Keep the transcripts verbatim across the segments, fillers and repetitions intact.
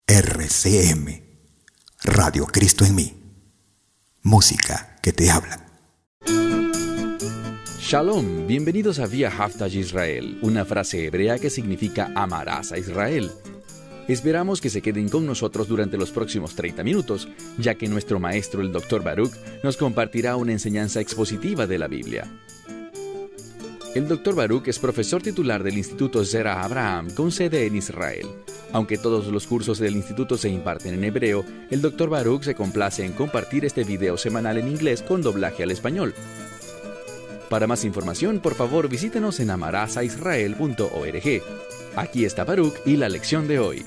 R C M, Radio Cristo en mí. Música que te habla. Shalom, bienvenidos a Vía Haftaj Israel, una frase hebrea que significa amarás a Israel. Esperamos que se queden con nosotros durante los próximos treinta minutos, ya que nuestro maestro, el doctor Baruch, nos compartirá una enseñanza expositiva de la Biblia. El doctor Baruch es profesor titular del Instituto Zera Abraham con sede en Israel. Aunque todos los cursos del instituto se imparten en hebreo, el doctor Baruch se complace en compartir este video semanal en inglés con doblaje al español. Para más información, por favor, visítenos en amarás a israel punto org. Aquí está Baruch y la lección de hoy.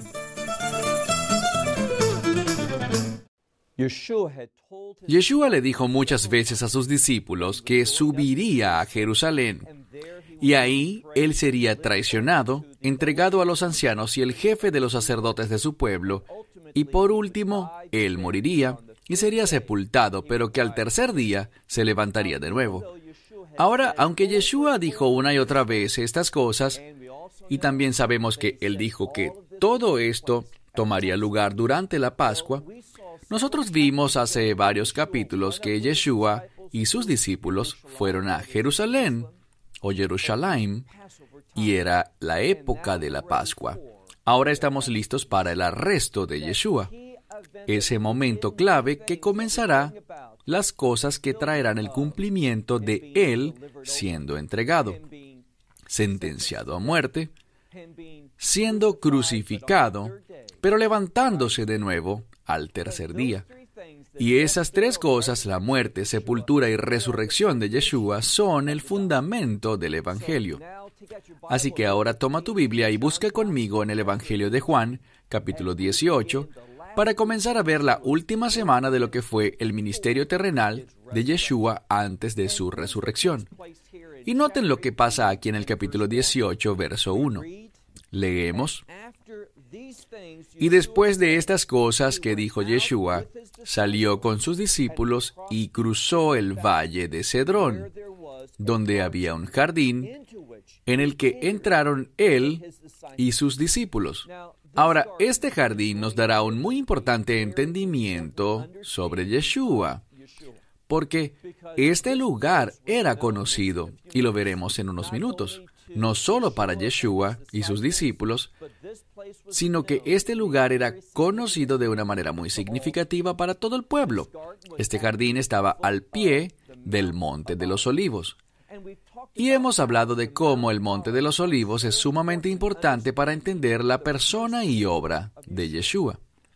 Yeshua le dijo muchas veces a sus discípulos que subiría a Jerusalén, y ahí él sería traicionado, entregado a los ancianos y el jefe de los sacerdotes de su pueblo, y por último, él moriría y sería sepultado, pero que al tercer día se levantaría de nuevo. Ahora, aunque Yeshua dijo una y otra vez estas cosas, y también sabemos que él dijo que todo esto tomaría lugar durante la Pascua, nosotros vimos hace varios capítulos que Yeshua y sus discípulos fueron a Jerusalén, o Jerusalén, y era la época de la Pascua. Ahora estamos listos para el arresto de Yeshua, ese momento clave que comenzará las cosas que traerán el cumplimiento de él siendo entregado, sentenciado a muerte, siendo crucificado, pero levantándose de nuevo al tercer día. Y esas tres cosas, la muerte, sepultura y resurrección de Yeshua, son el fundamento del Evangelio. Así que ahora toma tu Biblia y busca conmigo en el Evangelio de Juan, capítulo dieciocho, para comenzar a ver la última semana de lo que fue el ministerio terrenal de Yeshua antes de su resurrección. Y noten lo que pasa aquí en el capítulo dieciocho, verso uno. Leemos: Y después de estas cosas que dijo Yeshua, salió con sus discípulos y cruzó el valle de Cedrón, donde había un jardín en el que entraron él y sus discípulos. Ahora, este jardín nos dará un muy importante entendimiento sobre Yeshua, porque este lugar era conocido, y lo veremos en unos minutos, no solo para Yeshua y sus discípulos, sino que este lugar era conocido de una manera muy significativa para todo el pueblo. Este jardín estaba al pie del Monte de los Olivos. Y hemos hablado de cómo el Monte de los Olivos es sumamente importante para entender la persona y obra de Yeshua.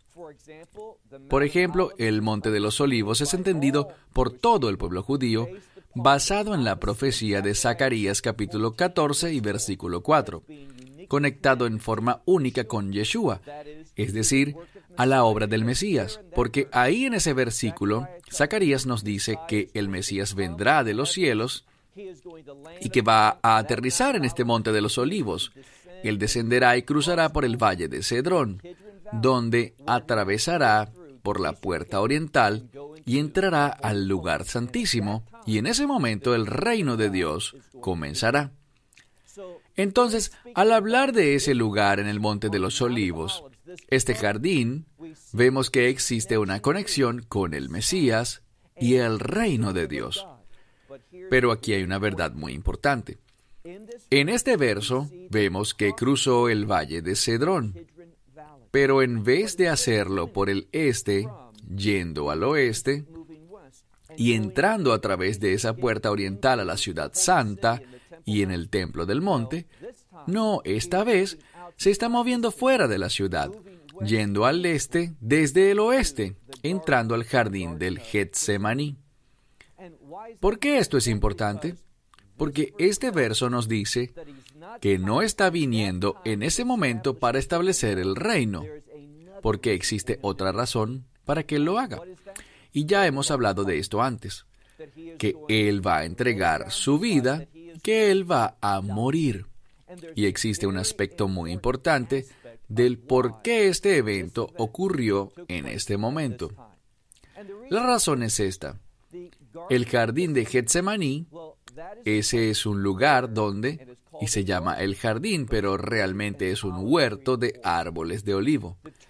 Por ejemplo, el Monte de los Olivos es entendido por todo el pueblo judío basado en la profecía de Zacarías capítulo catorce y versículo cuatro, conectado en forma única con Yeshua, es decir, a la obra del Mesías, porque ahí en ese versículo, Zacarías nos dice que el Mesías vendrá de los cielos y que va a aterrizar en este Monte de los Olivos. Él descenderá y cruzará por el valle de Cedrón, donde atravesará por la puerta oriental y entrará al lugar santísimo, y en ese momento el reino de Dios comenzará. Entonces, al hablar de ese lugar en el Monte de los Olivos, este jardín, vemos que existe una conexión con el Mesías y el reino de Dios. Pero aquí hay una verdad muy importante. En este verso vemos que cruzó el valle de Cedrón, pero en vez de hacerlo por el este, yendo al oeste, y entrando a través de esa puerta oriental a la ciudad santa y en el templo del monte, no, esta vez se está moviendo fuera de la ciudad, yendo al este desde el oeste, entrando al jardín del Getsemaní. ¿Por qué esto es importante? Porque este verso nos dice que no está viniendo en ese momento para establecer el reino, porque existe otra razón para que Él lo haga. Y ya hemos hablado de esto antes, que Él va a entregar su vida, que Él va a morir. Y existe un aspecto muy importante del por qué este evento ocurrió en este momento. La razón es esta. El jardín de Getsemaní, ese es un lugar donde, y se llama el jardín, pero realmente es un huerto de árboles de olivo.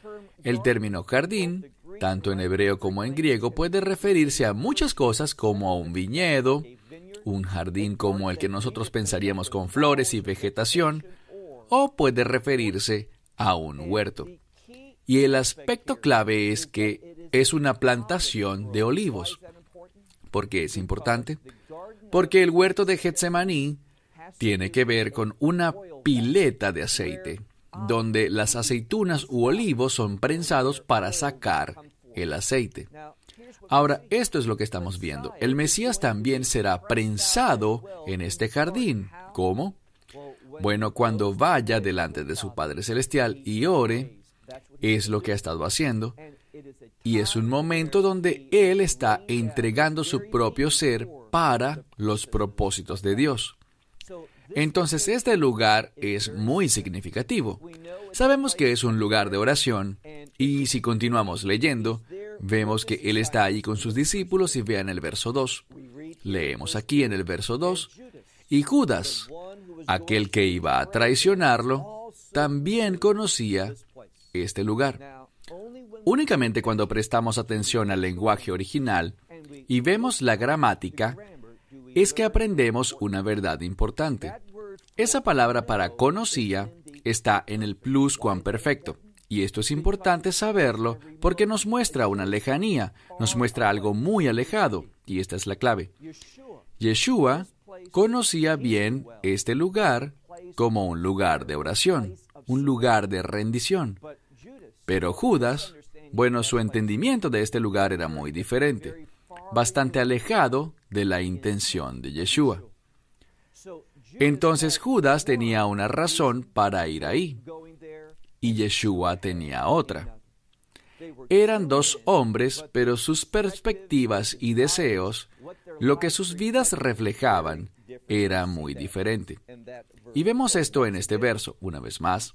El término jardín, tanto en hebreo como en griego, puede referirse a muchas cosas como a un viñedo, un jardín como el que nosotros pensaríamos con flores y vegetación, o puede referirse a un huerto. Y el aspecto clave es que es una plantación de olivos. ¿Por qué es importante? Porque el huerto de Getsemaní tiene que ver con una pileta de aceite, donde las aceitunas u olivos son prensados para sacar el aceite. Ahora, esto es lo que estamos viendo. El Mesías también será prensado en este jardín. ¿Cómo? Bueno, cuando vaya delante de su Padre Celestial y ore, es lo que ha estado haciendo, y es un momento donde Él está entregando su propio ser para los propósitos de Dios. Entonces, este lugar es muy significativo. Sabemos que es un lugar de oración, y si continuamos leyendo, vemos que Él está allí con sus discípulos y vean el verso dos. Leemos aquí en el verso dos, y Judas, aquel que iba a traicionarlo, también conocía este lugar. Únicamente cuando prestamos atención al lenguaje original y vemos la gramática, es que aprendemos una verdad importante. Esa palabra para conocía está en el pluscuamperfecto, y esto es importante saberlo porque nos muestra una lejanía, nos muestra algo muy alejado, y esta es la clave. Yeshua conocía bien este lugar como un lugar de oración, un lugar de rendición. Pero Judas, bueno, su entendimiento de este lugar era muy diferente, bastante alejado de la intención de Yeshua. Entonces Judas tenía una razón para ir ahí, y Yeshua tenía otra. Eran dos hombres, pero sus perspectivas y deseos, lo que sus vidas reflejaban, era muy diferente. Y vemos esto en este verso, una vez más.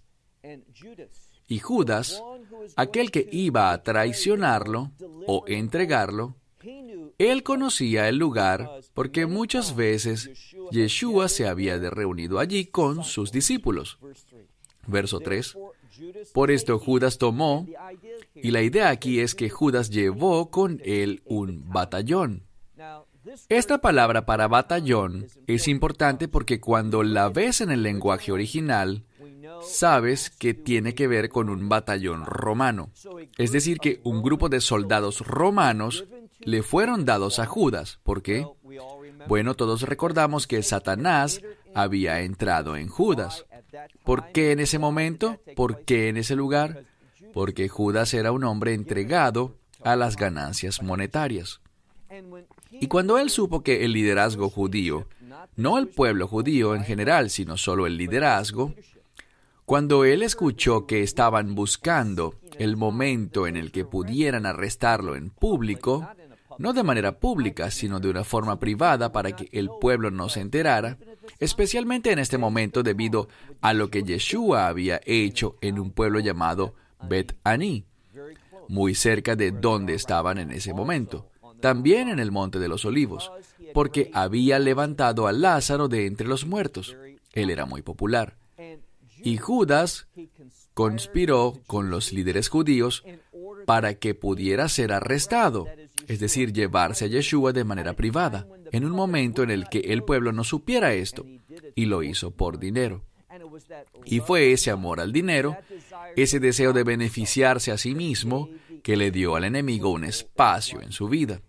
Y Judas, aquel que iba a traicionarlo o entregarlo, él conocía el lugar porque muchas veces Yeshua se había de reunido allí con sus discípulos. Verso tres. Por esto Judas tomó, y la idea aquí es que Judas llevó con él un batallón. Esta palabra para batallón es importante porque cuando la ves en el lenguaje original, sabes que tiene que ver con un batallón romano. Es decir, que un grupo de soldados romanos le fueron dados a Judas. ¿Por qué? Bueno, todos recordamos que Satanás había entrado en Judas. ¿Por qué en ese momento? ¿Por qué en ese lugar? Porque Judas era un hombre entregado a las ganancias monetarias. Y cuando él supo que el liderazgo judío, no el pueblo judío en general, sino solo el liderazgo, cuando él escuchó que estaban buscando el momento en el que pudieran arrestarlo en público, no de manera pública, sino de una forma privada para que el pueblo no se enterara, especialmente en este momento debido a lo que Yeshua había hecho en un pueblo llamado Bet-Aní, muy cerca de donde estaban en ese momento, también en el Monte de los Olivos, porque había levantado a Lázaro de entre los muertos. Él era muy popular. Y Judas conspiró con los líderes judíos para que pudiera ser arrestado, es decir, llevarse a Yeshua de manera privada, en un momento en el que el pueblo no supiera esto, y lo hizo por dinero. Y fue ese amor al dinero, ese deseo de beneficiarse a sí mismo, que le dio al enemigo un espacio en su vida.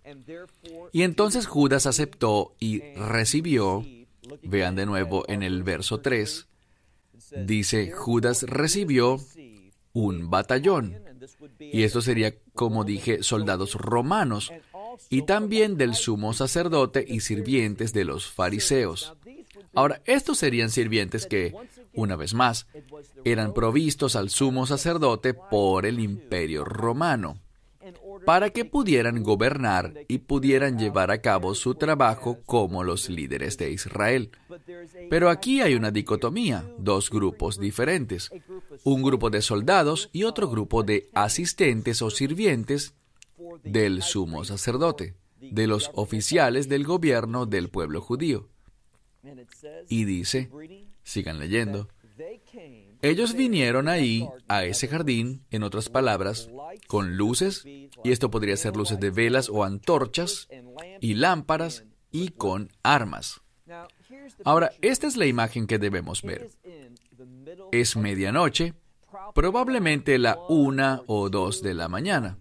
Y entonces Judas aceptó y recibió, vean de nuevo en el verso tres, dice, Judas recibió un batallón. Y esto sería, como dije, soldados romanos, y también del sumo sacerdote y sirvientes de los fariseos. Ahora, estos serían sirvientes que, una vez más, eran provistos al sumo sacerdote por el imperio romano, para que pudieran gobernar y pudieran llevar a cabo su trabajo como los líderes de Israel. Pero aquí hay una dicotomía, dos grupos diferentes, un grupo de soldados y otro grupo de asistentes o sirvientes del sumo sacerdote, de los oficiales del gobierno del pueblo judío. Y dice, sigan leyendo, Ellos vinieron ahí, a ese jardín, en otras palabras, con luces, y esto podría ser luces de velas o antorchas, y lámparas, y con armas. Ahora, esta es la imagen que debemos ver. Es medianoche, probablemente la una o dos de la mañana,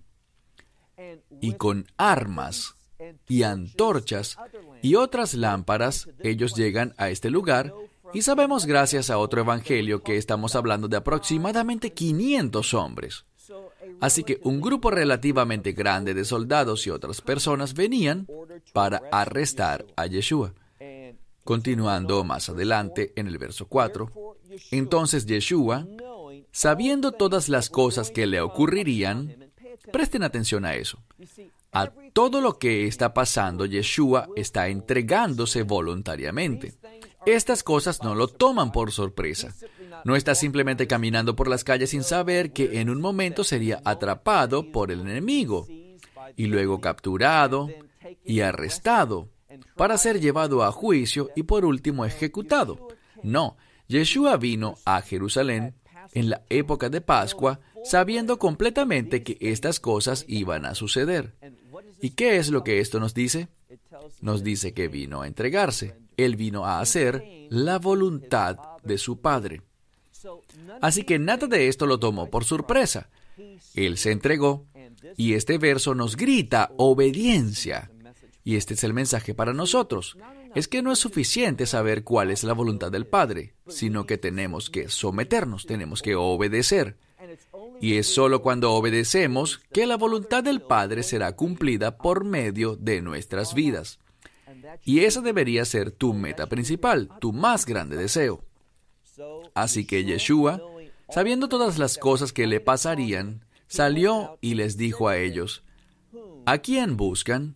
y con armas y antorchas y otras lámparas, ellos llegan a este lugar, y sabemos gracias a otro evangelio que estamos hablando de aproximadamente quinientos hombres. Así que un grupo relativamente grande de soldados y otras personas venían para arrestar a Yeshua. Continuando más adelante en el verso cuatro, entonces Yeshua, sabiendo todas las cosas que le ocurrirían, presten atención a eso. A todo lo que está pasando, Yeshua está entregándose voluntariamente. Estas cosas no lo toman por sorpresa. No está simplemente caminando por las calles sin saber que en un momento sería atrapado por el enemigo, y luego capturado y arrestado, para ser llevado a juicio y por último ejecutado. No, Yeshua vino a Jerusalén en la época de Pascua, sabiendo completamente que estas cosas iban a suceder. ¿Y qué es lo que esto nos dice? Nos dice que vino a entregarse. Él vino a hacer la voluntad de su Padre. Así que nada de esto lo tomó por sorpresa. Él se entregó, y este verso nos grita obediencia. Y este es el mensaje para nosotros. Es que no es suficiente saber cuál es la voluntad del Padre, sino que tenemos que someternos, tenemos que obedecer. Y es solo cuando obedecemos que la voluntad del Padre será cumplida por medio de nuestras vidas. Y esa debería ser tu meta principal, tu más grande deseo. Así que Yeshua, sabiendo todas las cosas que le pasarían, salió y les dijo a ellos, ¿a quién buscan?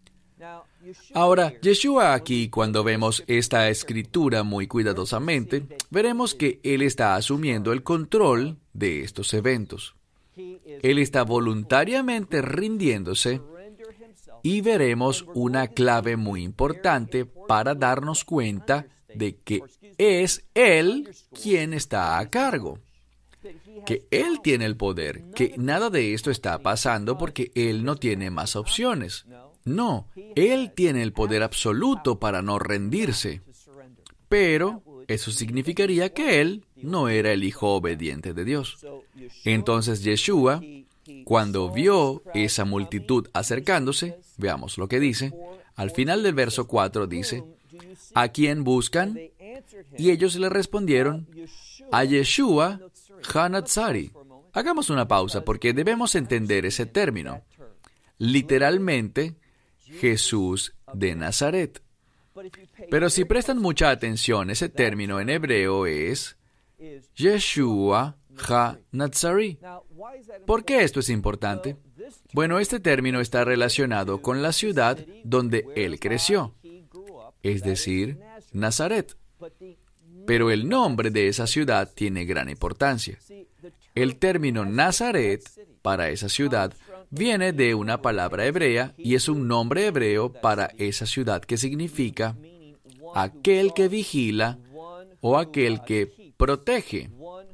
Ahora, Yeshua aquí, cuando vemos esta escritura muy cuidadosamente, veremos que Él está asumiendo el control de estos eventos. Él está voluntariamente rindiéndose, y veremos una clave muy importante para darnos cuenta de que es Él quien está a cargo, que Él tiene el poder, que nada de esto está pasando porque Él no tiene más opciones. No, Él tiene el poder absoluto para no rendirse. Pero eso significaría que Él no era el Hijo obediente de Dios. Entonces Yeshua, cuando vio esa multitud acercándose, veamos lo que dice, al final del verso cuatro dice, ¿a quién buscan? Y ellos le respondieron, a Yeshua HaNatzari. Hagamos una pausa porque debemos entender ese término. Literalmente, Jesús de Nazaret. Pero si prestan mucha atención, ese término en hebreo es Yeshua HaNatzari. ¿Por qué esto es importante? Bueno, este término está relacionado con la ciudad donde él creció, es decir, Nazaret. Pero el nombre de esa ciudad tiene gran importancia. El término Nazaret para esa ciudad viene de una palabra hebrea y es un nombre hebreo para esa ciudad que significa aquel que vigila o aquel que protege.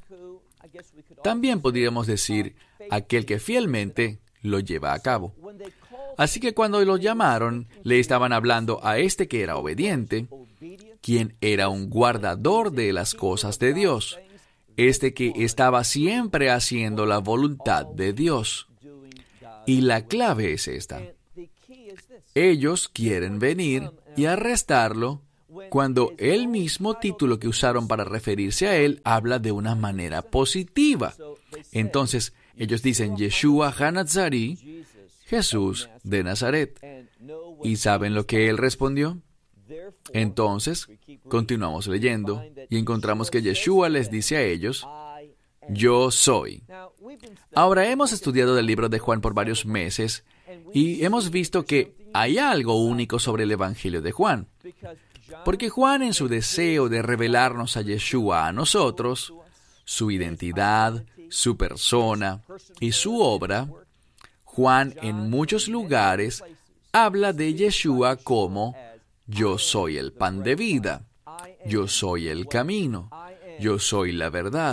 También podríamos decir aquel que fielmente lo lleva a cabo. Así que cuando lo llamaron, le estaban hablando a este que era obediente, quien era un guardador de las cosas de Dios, este que estaba siempre haciendo la voluntad de Dios. Y la clave es esta. Ellos quieren venir y arrestarlo cuando el mismo título que usaron para referirse a él habla de una manera positiva. Entonces, ellos dicen Yeshua HaNatzari, Jesús de Nazaret. ¿Y saben lo que él respondió? Entonces, continuamos leyendo y encontramos que Yeshua les dice a ellos, yo soy. Ahora, hemos estudiado el libro de Juan por varios meses y hemos visto que hay algo único sobre el Evangelio de Juan. Porque Juan, en su deseo de revelarnos a Yeshua a nosotros, su identidad, su persona y su obra, Juan en muchos lugares habla de Yeshua como yo soy el pan de vida, yo soy el camino, yo soy la verdad,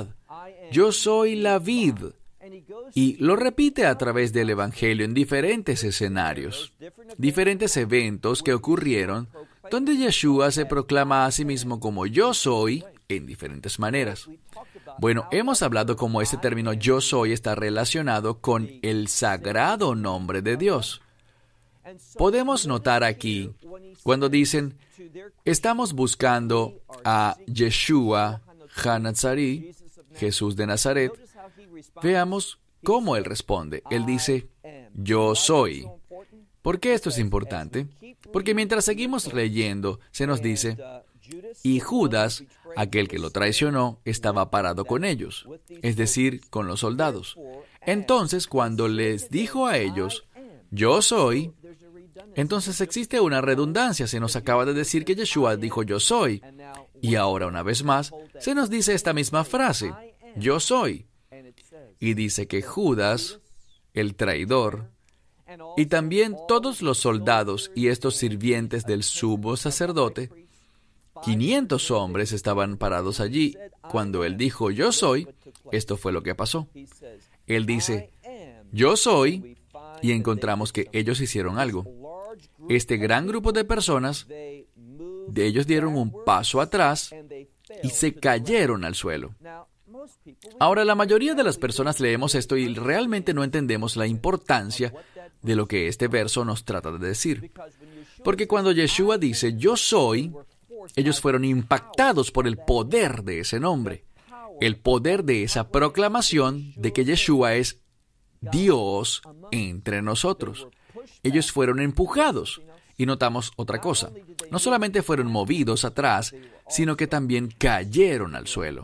yo soy la vid. Y lo repite a través del Evangelio en diferentes escenarios, diferentes eventos que ocurrieron, donde Yeshua se proclama a sí mismo como yo soy en diferentes maneras. Bueno, hemos hablado cómo este término yo soy está relacionado con el sagrado nombre de Dios. Podemos notar aquí, cuando dicen, estamos buscando a Yeshua HaNatzari, Jesús de Nazaret, veamos cómo él responde. Él dice, yo soy. ¿Por qué esto es importante? Porque mientras seguimos leyendo, se nos dice, y Judas, aquel que lo traicionó, estaba parado con ellos, es decir, con los soldados. Entonces, cuando les dijo a ellos, yo soy, entonces existe una redundancia. Se nos acaba de decir que Yeshua dijo yo soy, y ahora una vez más, se nos dice esta misma frase, yo soy. Y dice que Judas, el traidor, y también todos los soldados y estos sirvientes del sumo sacerdote, quinientos hombres estaban parados allí. Cuando él dijo, yo soy, esto fue lo que pasó. Él dice, yo soy, y encontramos que ellos hicieron algo. Este gran grupo de personas, de ellos dieron un paso atrás y se cayeron al suelo. Ahora, la mayoría de las personas leemos esto y realmente no entendemos la importancia de lo que este verso nos trata de decir. Porque cuando Yeshua dice, yo soy, ellos fueron impactados por el poder de ese nombre, el poder de esa proclamación de que Yeshua es Dios entre nosotros. Ellos fueron empujados. Y notamos otra cosa. No solamente fueron movidos atrás, sino que también cayeron al suelo.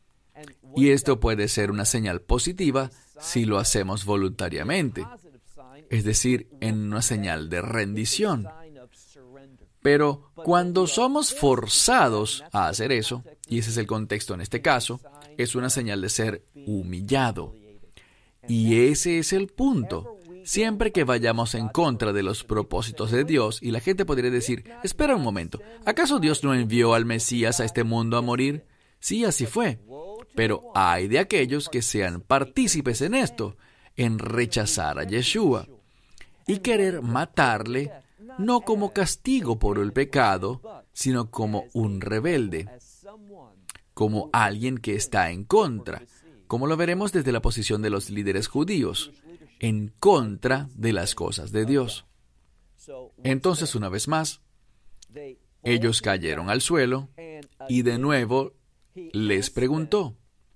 Y esto puede ser una señal positiva si lo hacemos voluntariamente, es decir, en una señal de rendición. Pero cuando somos forzados a hacer eso, y ese es el contexto en este caso, es una señal de ser humillado. Y ese es el punto. Siempre que vayamos en contra de los propósitos de Dios, y la gente podría decir, espera un momento, ¿acaso Dios no envió al Mesías a este mundo a morir? Sí, así fue. Pero hay de aquellos que sean partícipes en esto, en rechazar a Yeshua y querer matarle, no como castigo por el pecado, sino como un rebelde, como alguien que está en contra, como lo veremos desde la posición de los líderes judíos, en contra de las cosas de Dios. Entonces, una vez más, ellos cayeron al suelo y de nuevo les preguntó,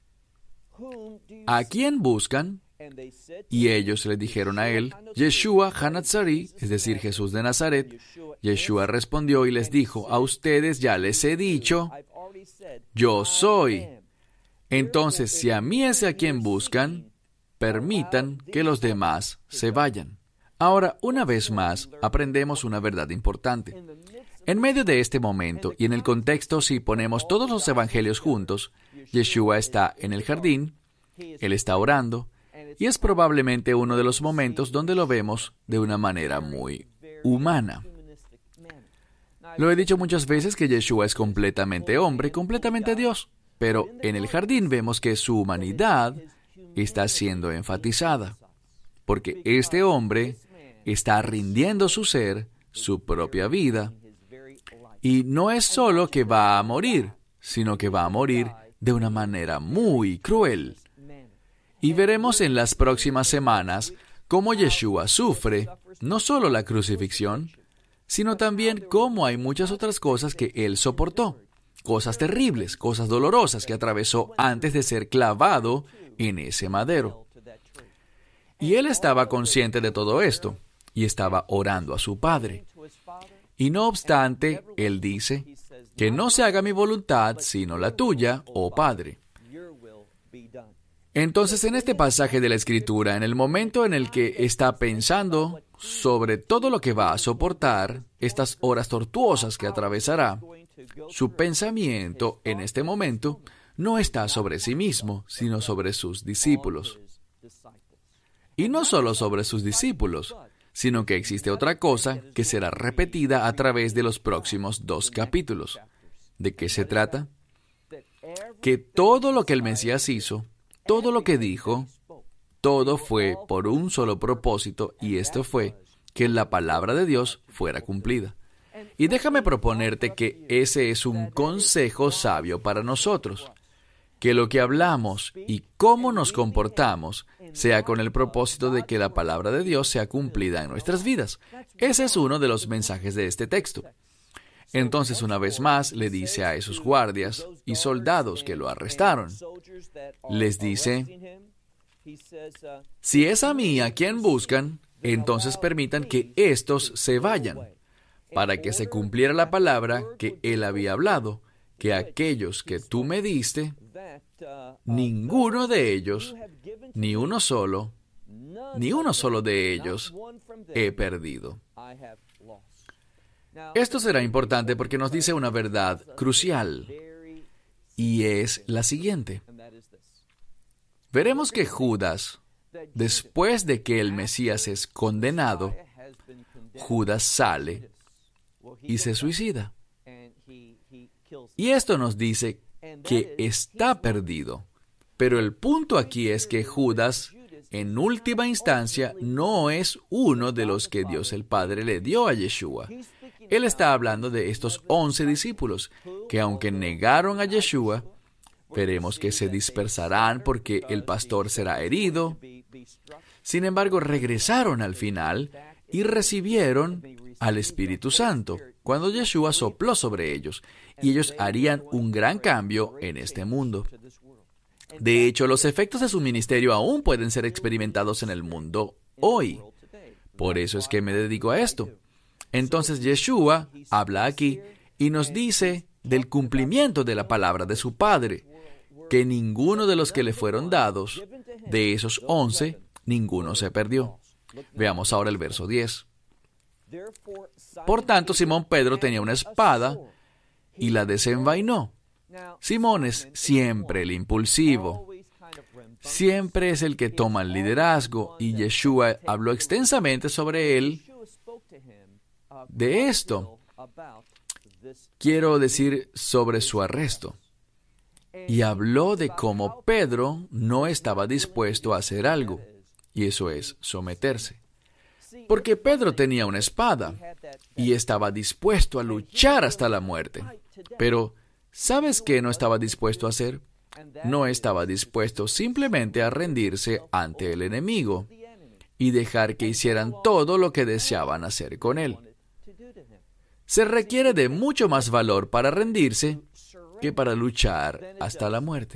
¿a quién buscan? Y ellos le dijeron a él, Yeshua HaNatzari, es decir, Jesús de Nazaret. Yeshua respondió y les dijo, a ustedes ya les he dicho, yo soy. Entonces, si a mí es a quien buscan, permitan que los demás se vayan. Ahora, una vez más, aprendemos una verdad importante. En medio de este momento, y en el contexto si ponemos todos los evangelios juntos, Yeshua está en el jardín, él está orando, y es probablemente uno de los momentos donde lo vemos de una manera muy humana. Lo he dicho muchas veces que Yeshua es completamente hombre, completamente Dios, pero en el jardín vemos que su humanidad está siendo enfatizada, porque este hombre está rindiendo su ser, su propia vida, y no es solo que va a morir, sino que va a morir de una manera muy cruel. Y veremos en las próximas semanas cómo Yeshua sufre no solo la crucifixión, sino también cómo hay muchas otras cosas que él soportó, cosas terribles, cosas dolorosas que atravesó antes de ser clavado en ese madero. Y él estaba consciente de todo esto, y estaba orando a su Padre. Y no obstante, él dice, que no se haga mi voluntad, sino la tuya, oh Padre. Entonces, en este pasaje de la Escritura, en el momento en el que está pensando sobre todo lo que va a soportar, estas horas tortuosas que atravesará, su pensamiento en este momento no está sobre sí mismo, sino sobre sus discípulos. Y no solo sobre sus discípulos, sino que existe otra cosa que será repetida a través de los próximos dos capítulos. ¿De qué se trata? Que todo lo que el Mesías hizo, todo lo que dijo, todo fue por un solo propósito, y esto fue que la palabra de Dios fuera cumplida. Y déjame proponerte que ese es un consejo sabio para nosotros, que lo que hablamos y cómo nos comportamos sea con el propósito de que la palabra de Dios sea cumplida en nuestras vidas. Ese es uno de los mensajes de este texto. Entonces, una vez más, le dice a esos guardias y soldados que lo arrestaron, les dice, si es a mí a quien buscan, entonces permitan que éstos se vayan, para que se cumpliera la palabra que él había hablado, que aquellos que tú me diste, ninguno de ellos, ni uno solo, ni uno solo de ellos, he perdido. Esto será importante porque nos dice una verdad crucial, y es la siguiente. Veremos que Judas, después de que el Mesías es condenado, Judas sale y se suicida. Y esto nos dice que está perdido. Pero el punto aquí es que Judas, en última instancia, no es uno de los que Dios el Padre le dio a Yeshua. Él está hablando de estos once discípulos, que aunque negaron a Yeshua, veremos que se dispersarán porque el pastor será herido. Sin embargo, regresaron al final y recibieron al Espíritu Santo, cuando Yeshua sopló sobre ellos, y ellos harían un gran cambio en este mundo. De hecho, los efectos de su ministerio aún pueden ser experimentados en el mundo hoy. Por eso es que me dedico a esto. Entonces Yeshua habla aquí y nos dice del cumplimiento de la palabra de su Padre, que ninguno de los que le fueron dados, de esos once, ninguno se perdió. Veamos ahora el verso diez. Por tanto, Simón Pedro tenía una espada y la desenvainó. Simón es siempre el impulsivo. Siempre es el que toma el liderazgo, y Yeshua habló extensamente sobre él de esto. Quiero decir, sobre su arresto. Y habló de cómo Pedro no estaba dispuesto a hacer algo, y eso es someterse. Porque Pedro tenía una espada y estaba dispuesto a luchar hasta la muerte. Pero, ¿sabes qué no estaba dispuesto a hacer? No estaba dispuesto simplemente a rendirse ante el enemigo y dejar que hicieran todo lo que deseaban hacer con él. Se requiere de mucho más valor para rendirse que para luchar hasta la muerte.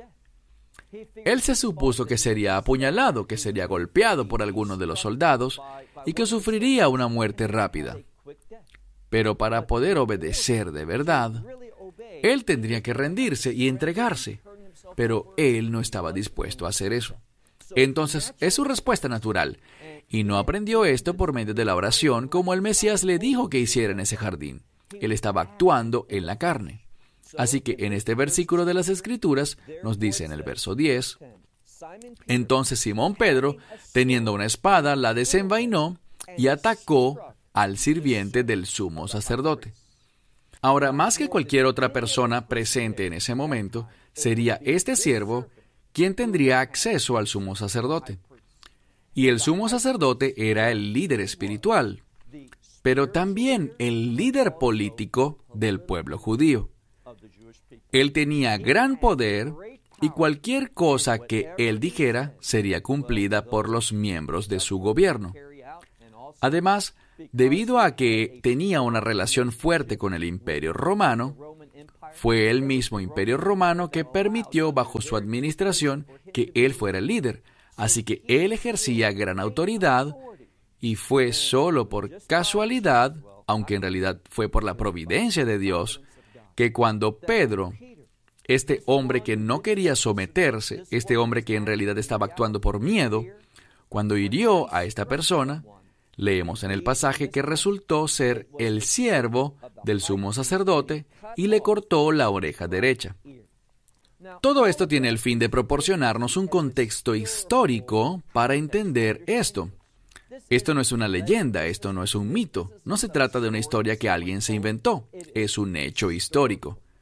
Él se supuso que sería apuñalado, que sería golpeado por alguno de los soldados y que sufriría una muerte rápida. Pero para poder obedecer de verdad, él tendría que rendirse y entregarse. Pero él no estaba dispuesto a hacer eso. Entonces, es su respuesta natural. Y no aprendió esto por medio de la oración como el Mesías le dijo que hiciera en ese jardín. Él estaba actuando en la carne. Así que en este versículo de las Escrituras nos dice en el verso diez, entonces Simón Pedro, teniendo una espada, la desenvainó y atacó al sirviente del sumo sacerdote. Ahora, más que cualquier otra persona presente en ese momento, sería este siervo quien tendría acceso al sumo sacerdote. Y el sumo sacerdote era el líder espiritual, pero también el líder político del pueblo judío. Él tenía gran poder y cualquier cosa que él dijera sería cumplida por los miembros de su gobierno. Además, debido a que tenía una relación fuerte con el Imperio Romano, fue el mismo Imperio Romano que permitió bajo su administración que él fuera el líder. Así que él ejercía gran autoridad y fue solo por casualidad, aunque en realidad fue por la providencia de Dios, que cuando Pedro, este hombre que no quería someterse, este hombre que en realidad estaba actuando por miedo, cuando hirió a esta persona, leemos en el pasaje que resultó ser el siervo del sumo sacerdote y le cortó la oreja derecha. Todo esto tiene el fin de proporcionarnos un contexto histórico para entender esto. Esto no es una leyenda, esto no es un mito, no se trata de una historia que alguien se inventó, es un hecho histórico.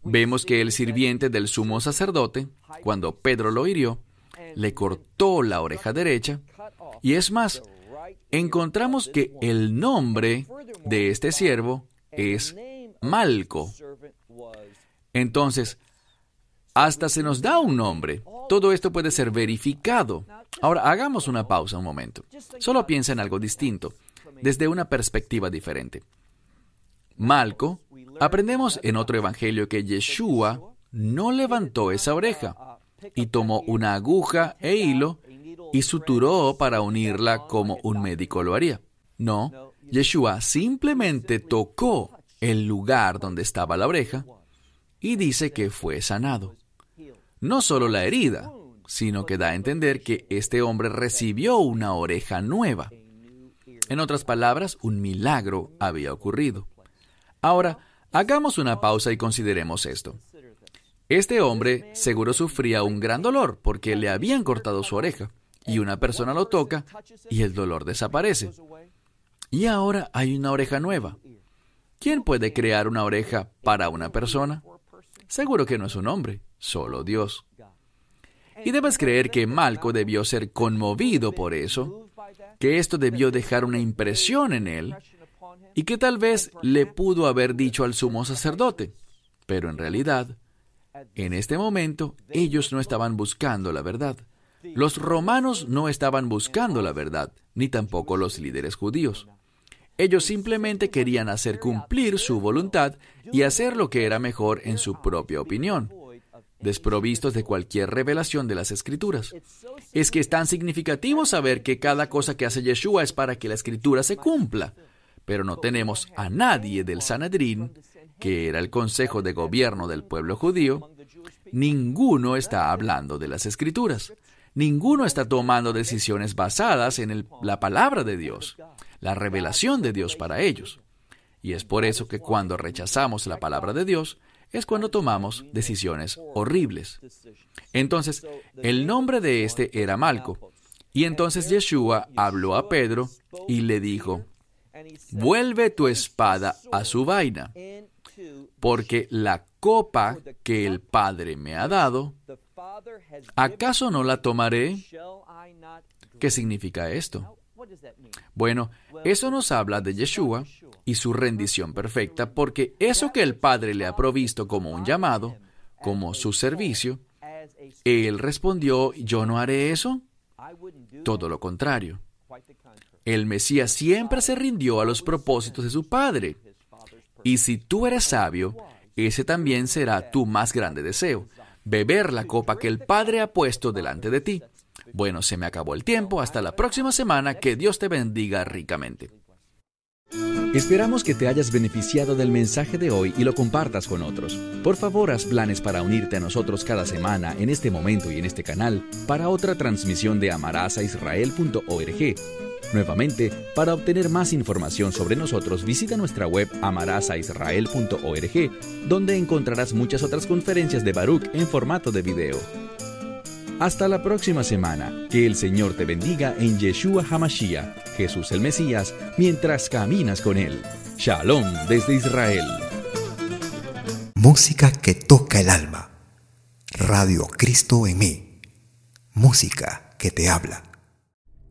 Vemos que el sirviente del sumo sacerdote, cuando Pedro lo hirió, le cortó la oreja derecha, y es más, encontramos que el nombre de este siervo es Malco. Entonces, hasta se nos da un nombre. Todo esto puede ser verificado. Ahora, hagamos una pausa un momento. Solo piensa en algo distinto, desde una perspectiva diferente. Malco, aprendemos en otro evangelio que Yeshua no levantó esa oreja y tomó una aguja e hilo y suturó para unirla como un médico lo haría. No, Yeshua simplemente tocó el lugar donde estaba la oreja y dice que fue sanado. No solo la herida, sino que da a entender que este hombre recibió una oreja nueva. En otras palabras, un milagro había ocurrido. Ahora, hagamos una pausa y consideremos esto. Este hombre seguro sufría un gran dolor porque le habían cortado su oreja, y una persona lo toca y el dolor desaparece. Y ahora hay una oreja nueva. ¿Quién puede crear una oreja para una persona? Seguro que no es un hombre, solo Dios. Y debes creer que Malco debió ser conmovido por eso, que esto debió dejar una impresión en él, y que tal vez le pudo haber dicho al sumo sacerdote. Pero en realidad, en este momento, ellos no estaban buscando la verdad. Los romanos no estaban buscando la verdad, ni tampoco los líderes judíos. Ellos simplemente querían hacer cumplir su voluntad y hacer lo que era mejor en su propia opinión, desprovistos de cualquier revelación de las Escrituras. Es que es tan significativo saber que cada cosa que hace Yeshua es para que la Escritura se cumpla, pero no tenemos a nadie del Sanedrín, que era el consejo de gobierno del pueblo judío. Ninguno está hablando de las Escrituras. Ninguno está tomando decisiones basadas en el, la palabra de Dios, la revelación de Dios para ellos. Y es por eso que cuando rechazamos la palabra de Dios, es cuando tomamos decisiones horribles. Entonces, el nombre de este era Malco. Y entonces Yeshua habló a Pedro y le dijo, «Vuelve tu espada a su vaina, porque la copa que el Padre me ha dado, ¿acaso no la tomaré?» ¿Qué significa esto? Bueno, eso nos habla de Yeshua y su rendición perfecta, porque eso que el Padre le ha provisto como un llamado, como su servicio, Él respondió, ¿yo no haré eso? Todo lo contrario. El Mesías siempre se rindió a los propósitos de su Padre. Y si tú eres sabio, ese también será tu más grande deseo, beber la copa que el Padre ha puesto delante de ti. Bueno, se me acabó el tiempo. Hasta la próxima semana. Que Dios te bendiga ricamente. Esperamos que te hayas beneficiado del mensaje de hoy y lo compartas con otros. Por favor, haz planes para unirte a nosotros cada semana en este momento y en este canal para otra transmisión de amarás a israel punto org. Nuevamente, para obtener más información sobre nosotros, visita nuestra web amarás a israel punto org, donde encontrarás muchas otras conferencias de Baruch en formato de video. Hasta la próxima semana. Que el Señor te bendiga en Yeshua HaMashiach, Jesús el Mesías, mientras caminas con Él. Shalom desde Israel. Música que toca el alma. Radio Cristo en mí. Música que te habla.